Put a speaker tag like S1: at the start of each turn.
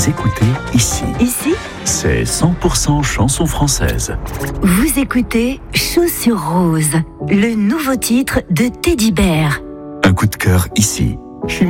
S1: Vous écoutez ici.
S2: Ici,
S1: C'est 100% chansons françaises.
S2: vous écoutez Chaussures Roses, le nouveau titre de Teddy Bear.
S1: Un coup de cœur ici.